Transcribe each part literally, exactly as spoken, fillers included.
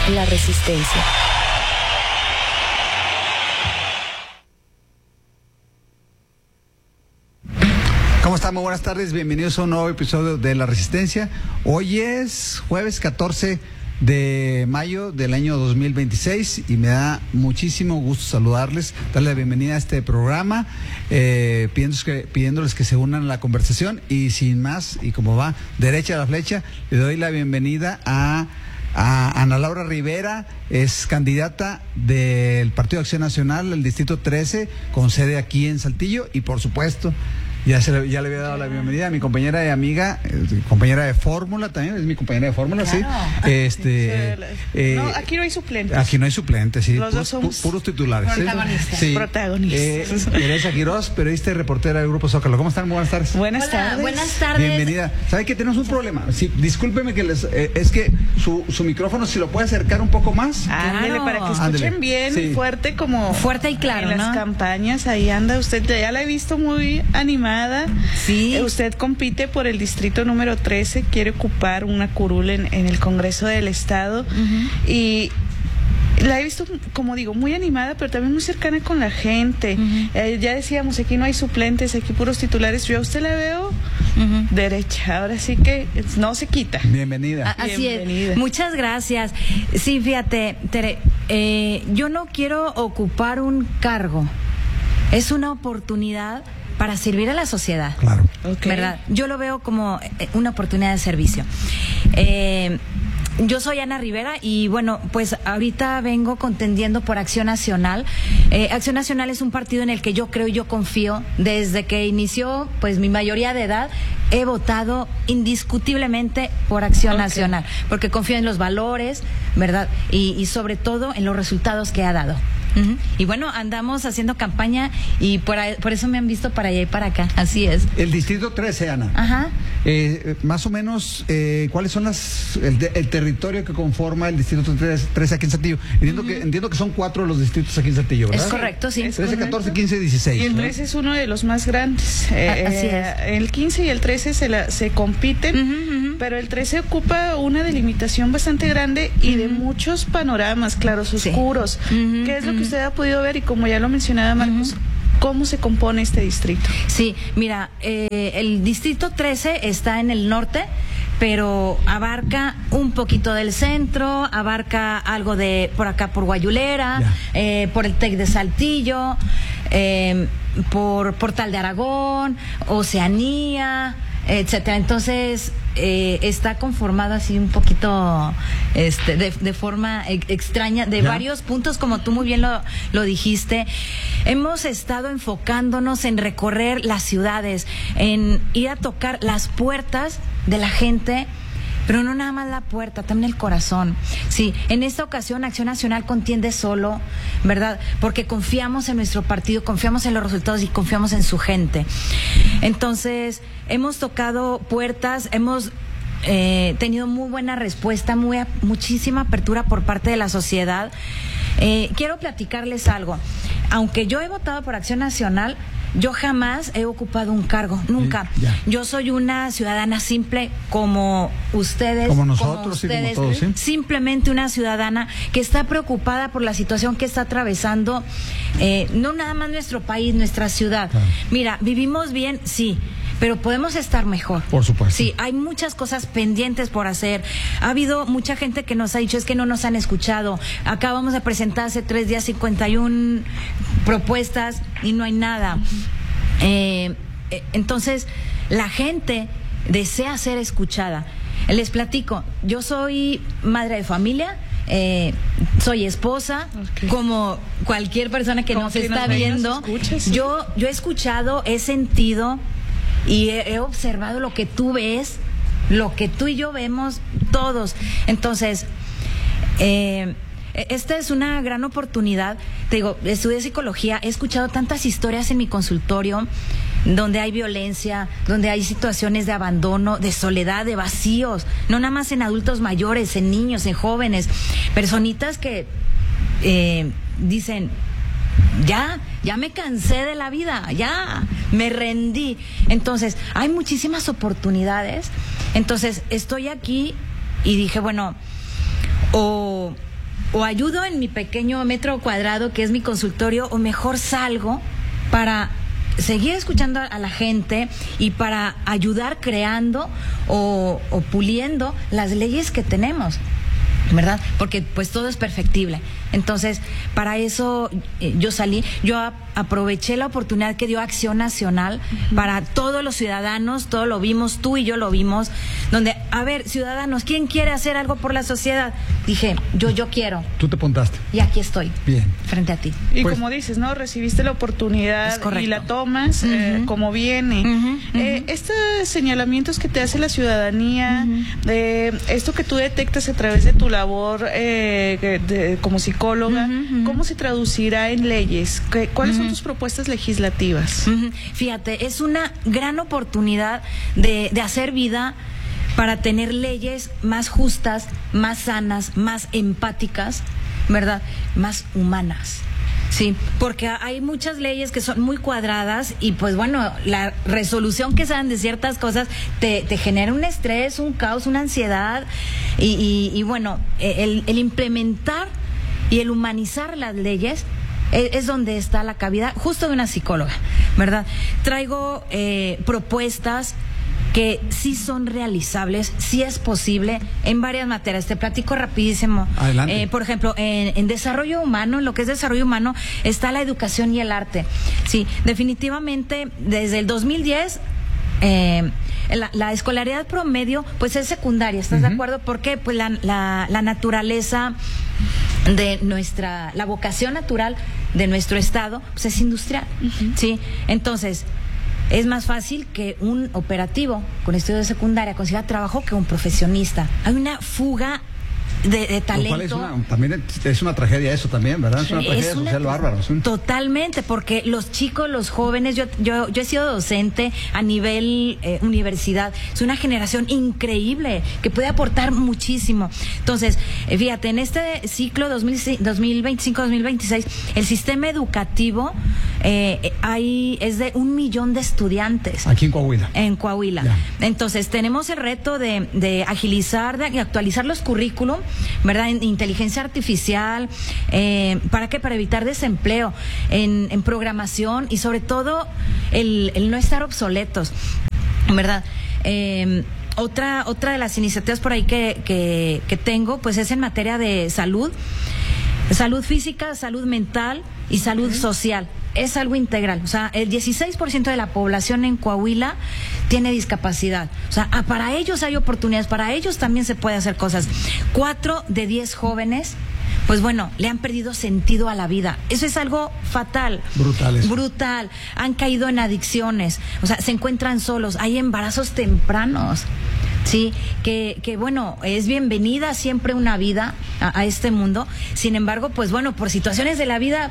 La Resistencia. ¿Cómo están? Muy buenas tardes, bienvenidos a un nuevo episodio de La Resistencia. Hoy es jueves catorce de mayo del año dos mil veintiséis y me da muchísimo gusto saludarles, darles la bienvenida a este programa, eh, pidiéndoles, que, pidiéndoles que se unan a la conversación y sin más, y como va derecha a la flecha, le doy la bienvenida a... a Ana Laura Rivera, es candidata del Partido Acción Nacional, el Distrito trece, con sede aquí en Saltillo, y por supuesto, ya, se le, ya le había dado la bienvenida a mi compañera y amiga, eh, compañera de fórmula también, es mi compañera de fórmula, claro. Sí. Este, eh, no, aquí no hay suplentes. Aquí no hay suplentes, sí. Los Pu dos somos puros titulares. Protagonistas. Sí. Protagonistas. Eh, Teresa Quiroz, periodista y reportera del Grupo Zócalo. ¿Cómo están? Buenas tardes. Buenas Hola, tardes. buenas tardes. Bienvenida. ¿Sabe que tenemos un problema? Sí, discúlpeme que les... Eh, es que su, su micrófono, si lo puede acercar un poco más. Ándele, Claro. para que escuchen Ándele. bien, Sí. fuerte como... Fuerte y claro, en las ¿no? campañas, ahí anda usted, ya la he visto muy animada. Sí. Eh, usted compite por el distrito número trece, quiere ocupar una curul en, en el Congreso del Estado. Uh-huh. Y la he visto, como digo, muy animada, pero también muy cercana con la gente. Uh-huh. Eh, ya decíamos, aquí no hay suplentes, aquí puros titulares. Yo a usted la veo uh-huh. derecha, ahora sí que no se quita. Bienvenida. A- Así Bienvenida. es. Muchas gracias. Sí, fíjate, Tere, eh, yo no quiero ocupar un cargo. Es una oportunidad para servir a la sociedad. Claro. Okay. ¿Verdad? Yo lo veo como una oportunidad de servicio. Eh, Yo soy Ana Rivera y bueno, pues ahorita vengo contendiendo por Acción Nacional. Eh, Acción Nacional es un partido en el que yo creo y yo confío. Desde que inició pues mi mayoría de edad, he votado indiscutiblemente por Acción okay. Nacional, porque confío en los valores, ¿verdad? Y, y sobre todo en los resultados que ha dado. Uh-huh. Y bueno, andamos haciendo campaña y por, ahí, por eso me han visto para allá y para acá, así es. El Distrito trece, Ana. Ajá. Eh, más o menos, eh, ¿cuáles son las el, de, el territorio que conforma el Distrito trece aquí en Saltillo? Entiendo, uh-huh. que, entiendo que son cuatro los distritos aquí en Saltillo, ¿verdad? Es correcto, sí. Es trece, correcto. catorce, quince y dieciséis. Y el ¿no? trece es uno de los más grandes. Eh, Así es. El quince y el trece se, la, se compiten, uh-huh, uh-huh. pero el trece ocupa una delimitación bastante grande y uh-huh. de muchos panoramas claros, oscuros. Sí. Uh-huh, ¿Qué es lo uh-huh. que usted ha podido ver? Y como ya lo mencionaba Marcos, uh-huh. ¿cómo se compone este distrito? Sí, mira, eh, el distrito trece está en el norte, pero abarca un poquito del centro, abarca algo de por acá por Guayulera, eh, por el Tec de Saltillo, eh, por Portal de Aragón, Oceanía, etcétera. Entonces eh, está conformado así un poquito este, de, de forma e- extraña de ¿Ya? varios puntos, como tú muy bien lo, lo dijiste. Hemos estado enfocándonos en recorrer las ciudades, en ir a tocar las puertas de la gente, pero no nada más la puerta, también el corazón. Sí, en esta ocasión Acción Nacional contiende solo, ¿verdad? Porque confiamos en nuestro partido, confiamos en los resultados y confiamos en su gente. Entonces, hemos tocado puertas, hemos eh, tenido muy buena respuesta, muy, muchísima apertura por parte de la sociedad. Eh, quiero platicarles algo. Aunque yo he votado por Acción Nacional, yo jamás he ocupado un cargo, nunca. Sí, yo soy una ciudadana simple como ustedes, como nosotros, como ustedes, sí, como todos, ¿sí? Simplemente una ciudadana que está preocupada por la situación que está atravesando, eh, no nada más nuestro país, nuestra ciudad. Claro. Mira, vivimos bien, sí, pero podemos estar mejor. Por supuesto. Sí, hay muchas cosas pendientes por hacer. Ha habido mucha gente que nos ha dicho, es que no nos han escuchado. Acabamos de presentar hace tres días cincuenta y una propuestas y no hay nada. Eh, entonces, la gente desea ser escuchada. Les platico, yo soy madre de familia, eh, soy esposa, okay. como cualquier persona que nos está nos viendo. Nos escucha, sí. Yo, yo he escuchado, he sentido y he, he observado lo que tú ves, lo que tú y yo vemos todos. Entonces, eh, esta es una gran oportunidad. Te digo, estudié psicología, he escuchado tantas historias en mi consultorio donde hay violencia, donde hay situaciones de abandono, de soledad, de vacíos, no nada más en adultos mayores, en niños, en jóvenes, personitas que eh, dicen, ya, ya me cansé de la vida, ya, me rendí. Entonces, hay muchísimas oportunidades. Entonces, estoy aquí y dije, bueno, o o ayudo en mi pequeño metro cuadrado, que es mi consultorio, o mejor salgo para seguir escuchando a la gente y para ayudar creando o, o puliendo las leyes que tenemos, ¿verdad? Porque pues todo es perfectible. Entonces, para eso eh, yo salí, yo a, aproveché la oportunidad que dio Acción Nacional uh-huh. para todos los ciudadanos, todo lo vimos, tú y yo lo vimos, donde, a ver, ciudadanos, ¿quién quiere hacer algo por la sociedad? Dije, yo, yo quiero. Tú te apuntaste. Y aquí estoy. Bien. Frente a ti. Y pues, como dices, ¿no? Recibiste la oportunidad y la tomas uh-huh. eh, como viene. Uh-huh. Uh-huh. Eh, estos señalamientos que te hace la ciudadanía, uh-huh. eh, esto que tú detectas a través de tu labor eh, de, como psicóloga, Uh-huh, uh-huh. ¿cómo se traducirá en leyes? ¿Qué, ¿Cuáles uh-huh. son tus propuestas legislativas? Uh-huh. Fíjate, es una gran oportunidad de, de hacer vida para tener leyes más justas, más sanas, más empáticas, ¿verdad? Más humanas. Sí, porque hay muchas leyes que son muy cuadradas y pues bueno, la resolución que se dan de ciertas cosas te, te genera un estrés, un caos, una ansiedad y, y, y bueno, el, el implementar y el humanizar las leyes es, es donde está la cabida justo de una psicóloga, ¿verdad? Traigo eh, propuestas que sí son realizables, sí es posible en varias materias. Te platico rapidísimo. Adelante. Eh, por ejemplo, en, en desarrollo humano, en lo que es desarrollo humano, está la educación y el arte. Sí, definitivamente, desde el dos mil diez, eh, la, la escolaridad promedio, pues es secundaria, ¿estás uh-huh. de acuerdo? Porque pues la, la, la naturaleza de nuestra, la vocación natural de nuestro estado, pues es industrial, uh-huh. ¿sí? Entonces, es más fácil que un operativo con estudio de secundaria consiga trabajo que un profesionista. Hay una fuga de, de talento. Es una, también es una tragedia eso también, ¿verdad? Es una tragedia es una, social bárbara. ¿Sí? Totalmente, porque los chicos, los jóvenes, yo yo, yo he sido docente a nivel eh, universidad, es una generación increíble que puede aportar muchísimo. Entonces, eh, fíjate, en este ciclo dos mil veinticinco dos mil veintiséis, el sistema educativo eh, hay, es de un millón de estudiantes. Aquí en Coahuila. En Coahuila. Ya. Entonces, tenemos el reto de, de agilizar, de actualizar los currículum, ¿verdad? En inteligencia artificial, eh, ¿para qué? Para evitar desempleo, en, en programación y sobre todo el, el no estar obsoletos, ¿verdad? Eh, otra, otra de las iniciativas por ahí que, que, que tengo, pues es en materia de salud, salud física, salud mental y salud uh-huh. social. Es algo integral, o sea, el dieciséis por ciento de la población en Coahuila tiene discapacidad, o sea, para ellos hay oportunidades, para ellos también se puede hacer cosas. Cuatro de diez jóvenes, pues bueno, le han perdido sentido a la vida. Eso es algo fatal. Brutal. Eso. Brutal. Han caído en adicciones, o sea, se encuentran solos, hay embarazos tempranos. Sí, que, que bueno, es bienvenida siempre una vida a, a este mundo. Sin embargo, pues bueno, por situaciones de la vida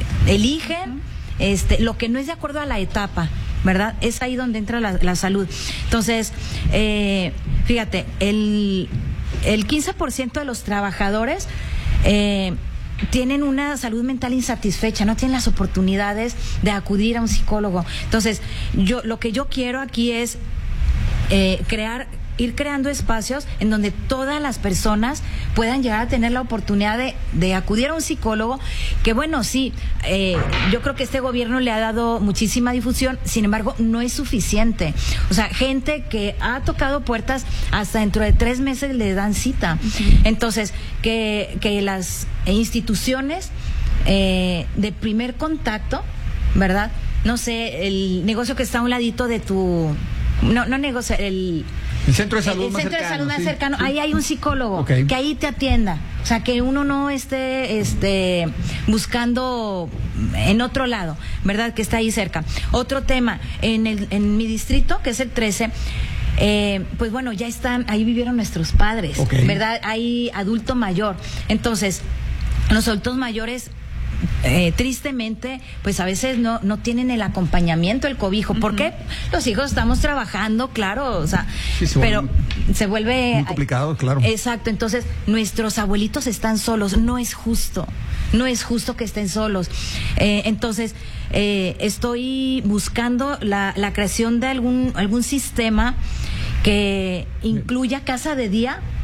eligen este lo que no es de acuerdo a la etapa, ¿verdad? Es ahí donde entra la, la salud. Entonces, eh, fíjate, el, el quince por ciento de los trabajadores eh, tienen una salud mental insatisfecha, no tienen las oportunidades de acudir a un psicólogo. Entonces, yo lo que yo quiero aquí es eh, crear ir creando espacios en donde todas las personas puedan llegar a tener la oportunidad de, de acudir a un psicólogo, que bueno, sí, eh, yo creo que este gobierno le ha dado muchísima difusión, sin embargo, no es suficiente. O sea, gente que ha tocado puertas hasta dentro de tres meses le dan cita. Uh-huh. Entonces, que, que las instituciones eh, de primer contacto, ¿verdad? No sé, el negocio que está a un ladito de tu... No, no negocio, el... El centro de salud el, el más centro cercano, de salud más sí, cercano, sí. Ahí hay un psicólogo, okay. que ahí te atienda, o sea, que uno no esté este buscando en otro lado, ¿verdad? Que está ahí cerca. Otro tema, en el en mi distrito, que es el trece, eh, pues bueno, ya están, ahí vivieron nuestros padres, okay. ¿verdad? Hay adulto mayor. Entonces, los adultos mayores Eh, tristemente, pues a veces no no tienen el acompañamiento, el cobijo. ¿Por uh-huh. qué? Los hijos estamos trabajando, claro, o sea, sí, se pero vuelve, se vuelve muy complicado, claro. Exacto, entonces nuestros abuelitos están solos, no es justo, no es justo que estén solos. Eh, entonces, eh, estoy buscando la, la creación de algún algún sistema que incluya casa de día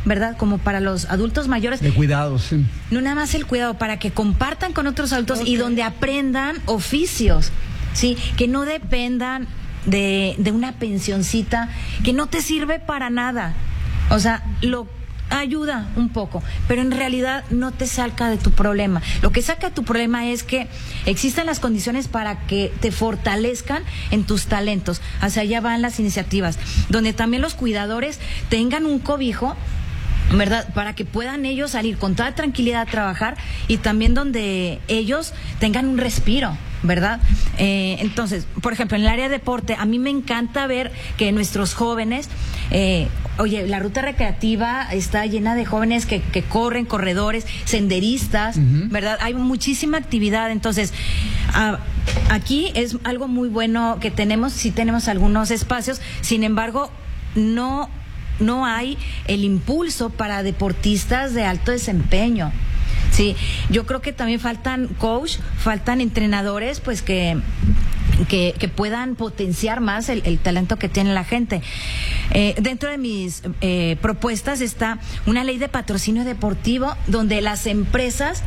¿verdad? Como para los adultos mayores. De cuidados, sí. No nada más el cuidado, para que compartan con otros adultos Okay. y donde aprendan oficios, ¿sí? Que no dependan de, de una pensioncita que no te sirve para nada. O sea, lo ayuda un poco, pero en realidad no te saca de tu problema. Lo que saca tu problema es que existan las condiciones para que te fortalezcan en tus talentos. Hacia allá van las iniciativas, donde también los cuidadores tengan un cobijo, ¿verdad? Para que puedan ellos salir con toda tranquilidad a trabajar, y también donde ellos tengan un respiro, ¿verdad? Eh, entonces, por ejemplo, en el área de deporte, a mí me encanta ver que nuestros jóvenes, eh, oye, la ruta recreativa está llena de jóvenes que, que corren, corredores, senderistas, uh-huh. ¿verdad? Hay muchísima actividad. Entonces, a, aquí es algo muy bueno que tenemos, sí tenemos algunos espacios, sin embargo, no, no hay el impulso para deportistas de alto desempeño. Sí, yo creo que también faltan coach, faltan entrenadores, pues que que, que puedan potenciar más el, el talento que tiene la gente. Eh, dentro de mis eh, propuestas está una ley de patrocinio deportivo, donde las empresas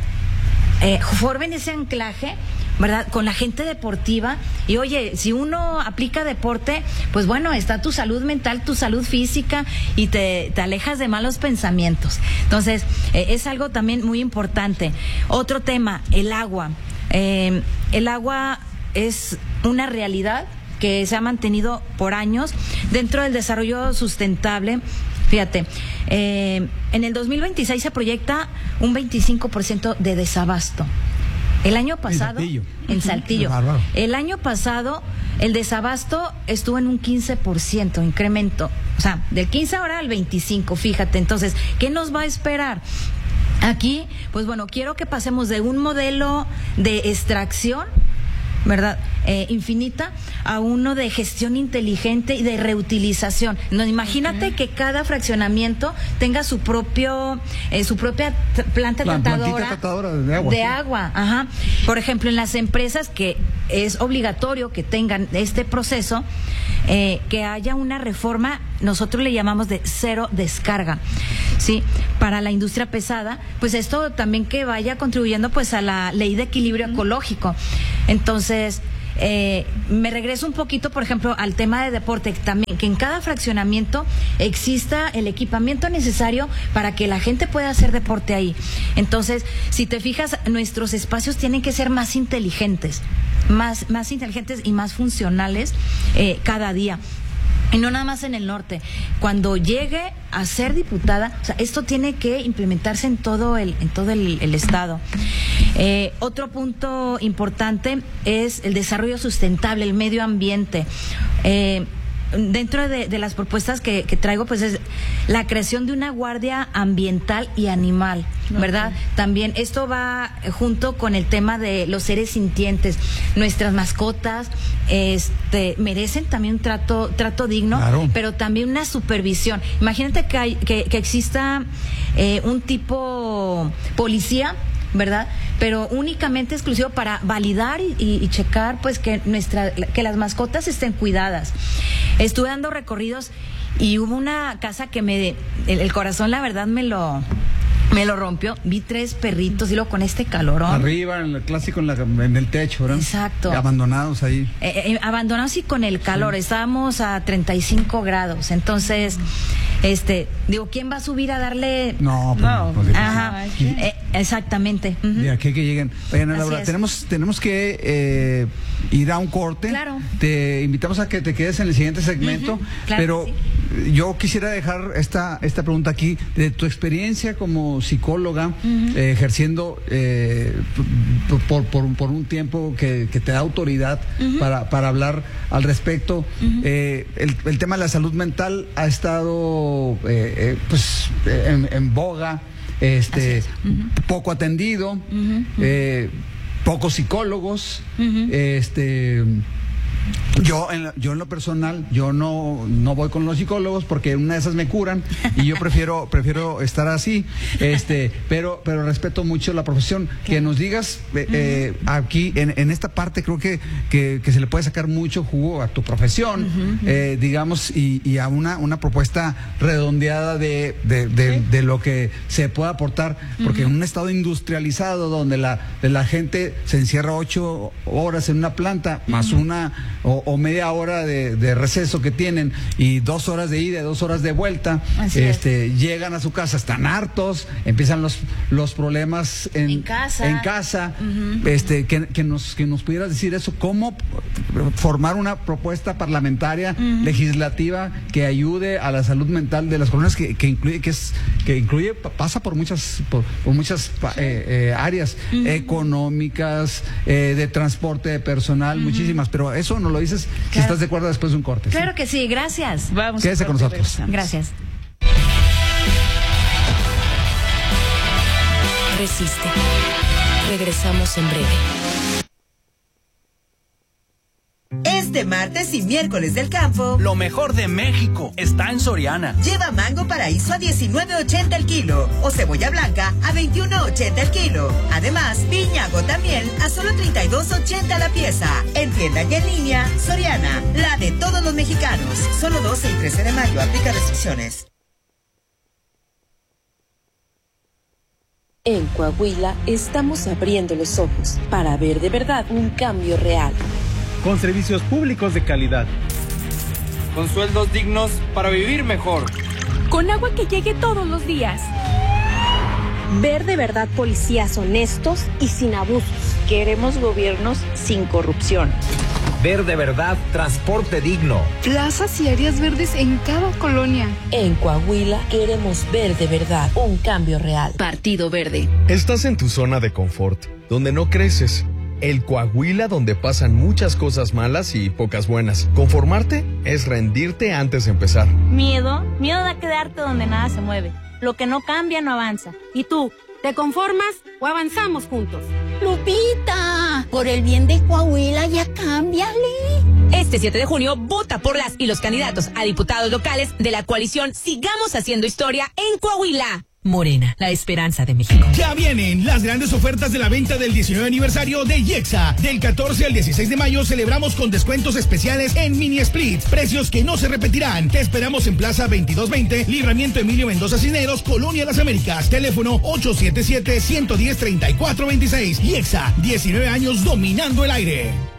eh, formen ese anclaje, ¿verdad?, con la gente deportiva. Y oye, si uno aplica deporte, pues bueno, está tu salud mental, tu salud física, y te, te alejas de malos pensamientos. Entonces, eh, es algo también muy importante. Otro tema, el agua. Eh, el agua es una realidad que se ha mantenido por años dentro del desarrollo sustentable. Fíjate, eh, en el dos mil veintiséis se proyecta un veinticinco por ciento de desabasto. El año pasado, en Saltillo, en Saltillo, el año pasado el desabasto estuvo en un quince por ciento, incremento, o sea, del quince ahora al veinticinco, fíjate. Entonces, ¿qué nos va a esperar? Aquí, pues bueno, quiero que pasemos de un modelo de extracción, ¿verdad?, Eh, infinita, a uno de gestión inteligente y de reutilización. No, imagínate okay. que cada fraccionamiento tenga su propio eh, su propia t- planta Plan, tratadora, tratadora de agua. De sí. agua, ajá. Por ejemplo, en las empresas, que es obligatorio que tengan este proceso, eh, que haya una reforma, nosotros le llamamos de cero descarga, ¿sí? Para la industria pesada, pues esto también que vaya contribuyendo pues a la ley de equilibrio uh-huh. ecológico. Entonces, Eh, me regreso un poquito, por ejemplo, al tema de deporte, también que en cada fraccionamiento exista el equipamiento necesario para que la gente pueda hacer deporte ahí. Entonces, si te fijas, nuestros espacios tienen que ser más inteligentes, más, más inteligentes y más funcionales eh, cada día. Y no nada más en el norte. Cuando llegue a ser diputada, o sea, esto tiene que implementarse en todo el, en todo el, el estado. Eh, otro punto importante es el desarrollo sustentable, el medio ambiente. Eh, Dentro de, de las propuestas que, que traigo, pues es la creación de una guardia ambiental y animal, ¿verdad? Okay. También esto va junto con el tema de los seres sintientes. Nuestras mascotas este, merecen también un trato, trato digno, claro. pero también una supervisión. Imagínate que, hay, que, que exista eh, un tipo policía, ¿verdad?, pero únicamente exclusivo para validar y, y, y checar pues que nuestra que las mascotas estén cuidadas. Estuve dando recorridos y hubo una casa que me el, el corazón la verdad me lo me lo rompió. Vi tres perritos y luego con este calorón. Arriba, en el clásico, en, la, en el techo, ¿verdad? Exacto. Abandonados ahí. Eh, eh, abandonados y con el calor. Sí. Estábamos a treinta y cinco grados. Entonces, este, digo, ¿quién va a subir a darle? No, pues, no. Pues, Ajá. Eh, exactamente. Uh-huh. De aquí que lleguen. Oigan, Laura, tenemos, tenemos que eh, ir a un corte. Claro. Te invitamos a que te quedes en el siguiente segmento. Uh-huh. Claro, pero sí. Yo quisiera dejar esta, esta pregunta aquí. De tu experiencia como psicóloga, uh-huh. eh, ejerciendo eh, por, por, por un tiempo que, que te da autoridad uh-huh. para, para hablar al respecto, uh-huh. eh, el, el tema de la salud mental ha estado eh, eh, pues en, en boga, este uh-huh. poco atendido, uh-huh. eh, pocos psicólogos, uh-huh. este Yo en, yo en lo personal, yo no, no voy con los psicólogos porque una de esas me curan y yo prefiero prefiero estar así, este, pero pero respeto mucho la profesión. Que nos digas eh, eh, aquí en, en esta parte creo que, que, que se le puede sacar mucho jugo a tu profesión, uh-huh. eh, digamos, y, y a una, una propuesta redondeada de, de, de, ¿sí? de lo que se puede aportar, porque uh-huh. en un estado industrializado donde la, de la gente se encierra ocho horas en una planta, uh-huh. más una o, o media hora de, de receso que tienen y dos horas de ida, dos horas de vuelta, Así este, es. llegan a su casa, están hartos, empiezan los, los problemas en, en casa, en casa uh-huh. este, que, que, nos, que nos pudieras decir eso, cómo formar una propuesta parlamentaria, uh-huh. legislativa, que ayude a la salud mental de las colonias, que, que incluye, que es, que incluye, pasa por muchas, por, por muchas sí. eh, eh, áreas uh-huh. económicas, eh, de transporte de personal, uh-huh. muchísimas, pero eso no lo dices claro. si estás de acuerdo después de un corte. Claro ¿sí? que sí, gracias. Vamos. Quédese con nosotros. Regresamos. Gracias. Resiste. Regresamos en breve. Este martes y miércoles del campo, lo mejor de México está en Soriana. Lleva mango paraíso a diecinueve ochenta el kilo o cebolla blanca a veintiuno ochenta el kilo. Además, piña gota miel a solo treinta y dos ochenta la pieza. En tienda y en línea, Soriana, la de todos los mexicanos. Solo doce y trece de mayo, aplica restricciones. En Coahuila estamos abriendo los ojos para ver de verdad un cambio real. Con servicios públicos de calidad. Con sueldos dignos para vivir mejor. Con agua que llegue todos los días. Ver de verdad policías honestos y sin abusos. Queremos gobiernos sin corrupción. Ver de verdad transporte digno. Plazas y áreas verdes en cada colonia. En Coahuila queremos ver de verdad un cambio real. Partido Verde. Estás en tu zona de confort, donde no creces. El Coahuila donde pasan muchas cosas malas y pocas buenas. Conformarte es rendirte antes de empezar. Miedo, miedo a quedarte donde nada se mueve. Lo que no cambia no avanza. ¿Y tú, te conformas o avanzamos juntos? Lupita, por el bien de Coahuila ya cámbiale. Este siete de junio, vota por las y los candidatos a diputados locales de la coalición Sigamos Haciendo Historia en Coahuila. Morena, la esperanza de México. Ya vienen las grandes ofertas de la venta del diecinueve aniversario de IEXA. Del catorce al dieciséis de mayo celebramos con descuentos especiales en Mini Split. Precios que no se repetirán. Te esperamos en Plaza veintidós veinte, Libramiento Emilio Mendoza Cisneros, Colonia Las Américas. Teléfono ocho siete siete, uno uno cero, tres cuatro dos seis. IEXA, diecinueve años dominando el aire.